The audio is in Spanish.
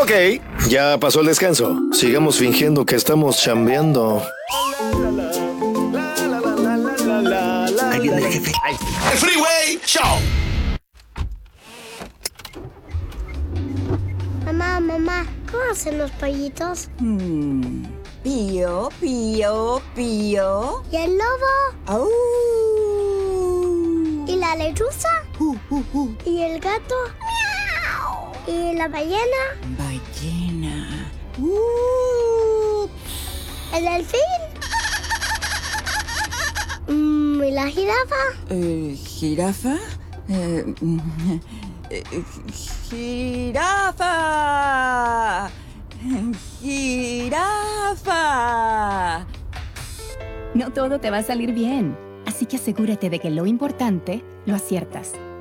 Ok, ya pasó el descanso. Sigamos fingiendo que estamos chambeando. Ahí viene el jefe. El Freeway Show. Mamá, ¿cómo hacen los pollitos? Pío, pío, pío. ¿Y el lobo? ¡Au! ¿Y la lechuza? ¿Y el gato? ¡Miau! ¿Y la ballena? Ballena. ¿El delfín? ¿Y la jirafa? ¿Jirafa? ¡Jirafa! ¡Jirafa! No todo te va a salir bien, así que asegúrate de que lo importante lo aciertas.